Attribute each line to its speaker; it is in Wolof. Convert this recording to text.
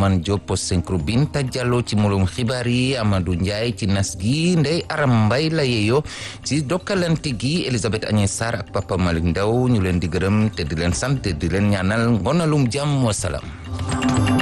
Speaker 1: Abdourahmane Diop Synchro Binta Diallo ci mulum xibaar yi Amadou Ndiaye ci nas gi Ndeye Aram Mbaye la yeeyoo ci dokkalante gi Elisabeth Agnès Sarr ak Papa Malick Ndaw ñu leen di gërëm te di leen sant te di leen ñaanal ngonalum jàmm wa salaam